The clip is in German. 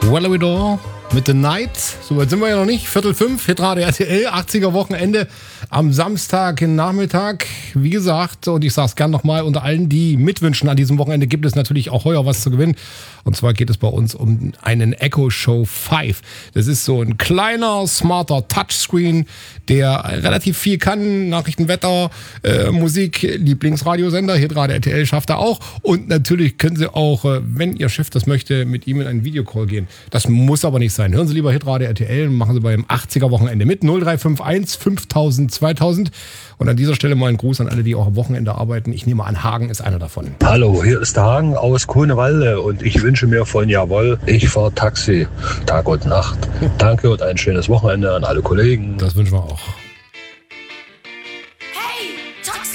Wellawidor mit The Night. So weit sind wir ja noch nicht. 4:45, Hitradio RTL, 80er Wochenende am Samstagnachmittag. Wie gesagt, und ich sage es gern nochmal, unter allen, die mitwünschen an diesem Wochenende, gibt es natürlich auch heuer was zu gewinnen. Und zwar geht es bei uns um einen Echo Show 5. Das ist so ein kleiner, smarter Touchscreen, der relativ viel kann. Nachrichten, Wetter, Musik, Lieblingsradiosender, Hitradio RTL schafft er auch. Und natürlich können Sie auch, wenn Ihr Chef das möchte, mit ihm in einen Videocall gehen. Das muss aber nicht sein. Hören Sie lieber Hitradio RTL und machen Sie beim 80er Wochenende mit. 0351 5000 2000. Und an dieser Stelle mal ein Gruß an alle, die auch am Wochenende arbeiten. Ich nehme an, Hagen ist einer davon. Hallo, hier ist der Hagen aus Grunewalde und ich wünsche mir von Jawohl, ich fahre Taxi, Tag und Nacht. Danke und ein schönes Wochenende an alle Kollegen. Das wünschen wir auch.